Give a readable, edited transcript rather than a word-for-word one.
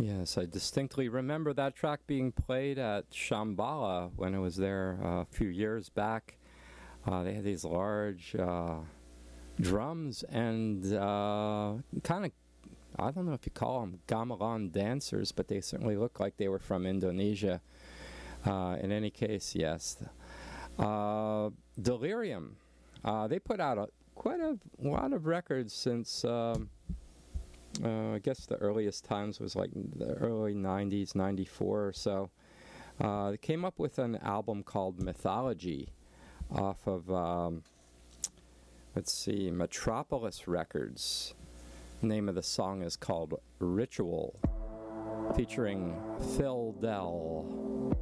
Yes, I distinctly remember that track being played at Shambhala when I was there a few years back. They had these large drums and kind of, I don't know if you call them gamelan dancers, but they certainly look like they were from Indonesia. In any case, yes. Delirium. They put out quite a lot of records since... I guess the earliest times was like the early 90s, 94 or so. They came up with an album called Mythology off of, Metropolis Records. The name of the song is called Ritual, featuring Phil Dell.